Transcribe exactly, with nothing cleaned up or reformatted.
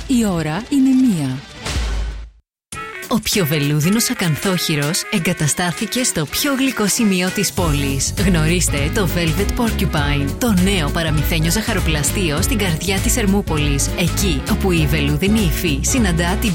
Η ώρα είναι μία. Ο πιο βελούδινος ακανθόχειρος εγκαταστάθηκε στο πιο γλυκό σημείο της πόλης. Γνωρίστε το Velvet Porcupine, το νέο παραμυθένιο ζαχαροπλαστείο στην καρδιά της Ερμούπολης. Εκεί όπου η βελούδινη υφή συναντά την